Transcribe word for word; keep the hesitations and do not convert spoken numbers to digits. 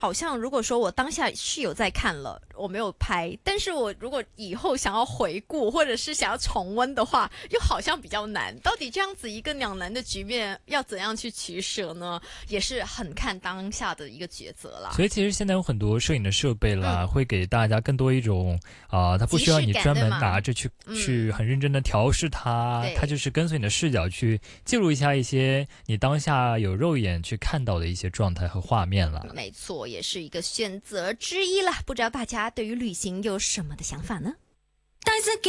好像如果说我当下是有在看了，我没有拍，但是我如果以后想要回顾或者是想要重温的话，又好像比较难。到底这样子一个两难的局面要怎样去取舍呢？也是很看当下的一个抉择啦。 所以其实现在有很多摄影的设备啦， 嗯、 会给大家更多一种啊、呃，它不需要你专门拿着去去很认真的调试它，它就是跟随你的视角去记录一下一些你当下有肉眼去看到的一些状态和画面了。 没错，也是一个选择之一啦。不知道大家对于旅行有什么的想法呢？